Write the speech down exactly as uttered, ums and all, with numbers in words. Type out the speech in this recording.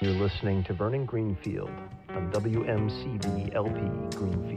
You're listening to Vernon Greenfield on W M C B L P Greenfield.